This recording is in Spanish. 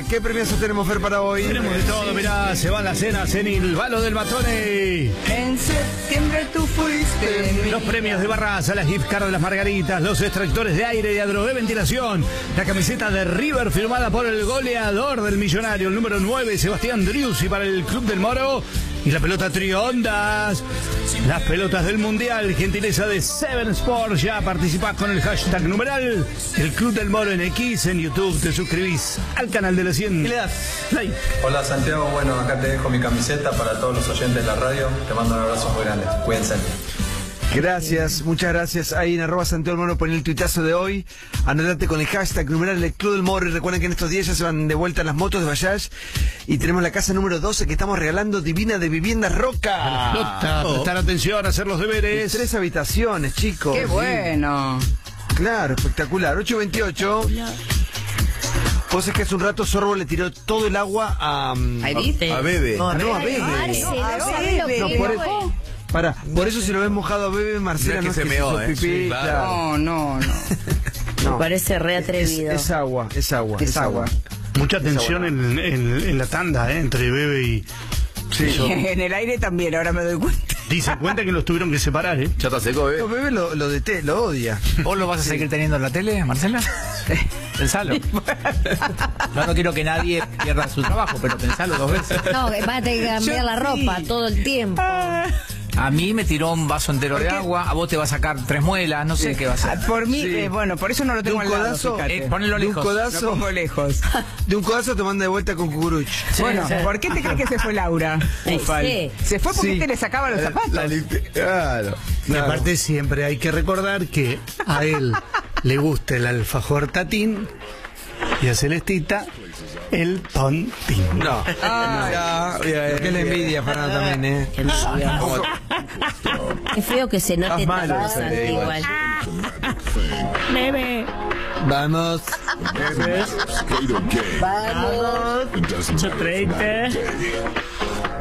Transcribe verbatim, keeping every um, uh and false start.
¿qué premios tenemos, Fer, para hoy? Tenemos de todo, mirá, se van las cenas en el Balo del Matone. En septiembre tú fuiste. Los premios de Barraza, las gift cards de las Margaritas, los extractores de aire y de ventilación, la camiseta de River firmada por el goleador del Millonario, el número nueve, Sebastián Driussi, para el Club del Moro, y la pelota Triondas, las pelotas del Mundial, gentileza de Seven Sports. Ya participás con el hashtag numeral el Club del Moro en X, en YouTube, te suscribís al canal de la cien. ¿Qué le das? Like. Hola Santiago, bueno, acá te dejo mi camiseta para todos los oyentes de la radio. Te mando un abrazo muy grande. Cuídense. Gracias, muchas gracias. Ahí en arroba Santiago del Moro ponen el tuitazo de hoy. Anotate con el hashtag numeral el Club del Moro. Y recuerden que en estos días ya se van de vuelta las motos de Bayash. Y tenemos la casa número doce que estamos regalando, divina, de Viviendas Roca. Nota, prestar atención, hacer los deberes. Y tres habitaciones, chicos. Qué bueno. Claro, espectacular. ocho veintiocho. Vos es que hace un rato Sorbo le tiró todo el agua a... ¿A Edith? A Bebe. No, no, a Bebe. Marce, no sabés lo No, que por fue. eso. Para, por eso si lo ves mojado a Bebe, Marcela, No es que no se es meó, hizo ¿eh? pipí, Sí, claro. claro. No, no, no. No. Me parece re Es, atrevido. es agua, es agua, Es es agua. agua. Mucha atención en, en, en la tanda, ¿eh? Entre Bebe y... Sí, yo- En el aire también, ahora me doy cuenta. Dice cuenta que los tuvieron que separar, ¿eh? Ya está seco, No, ¿eh? Bebe lo, lo, dete- lo odia. ¿Vos lo vas a seguir teniendo en la tele, Marcela? Pensalo. Yo no quiero que nadie pierda su trabajo, pero pensalo dos veces. No, que vas a tener que cambiar Yo la sí. ropa todo el tiempo. A mí me tiró un vaso entero de agua, a vos te va a sacar tres muelas, no sé qué va a Ah, hacer. Por mí, Sí. eh, bueno, por eso no lo tengo De al un lado, codazo, fíjate. Eh, ponelo De un lejos. Lo codazo, pongo lejos. de un codazo te manda de vuelta con cucuruch. Bueno, ¿por qué te crees que se fue Laura? Sí, Ufal? sí. Se fue porque Sí. te le sacaba los zapatos. La limpi- Claro. Y aparte siempre hay que recordar que a él le gusta el alfajor tatín y a Celestita el tontín. No. Ah, Qué la envidia, Fernando, también, ¿eh? Qué feo. Qué feo que se note Estás malo, tan Fede, igual. bebé. Vamos. Vamos. treinta.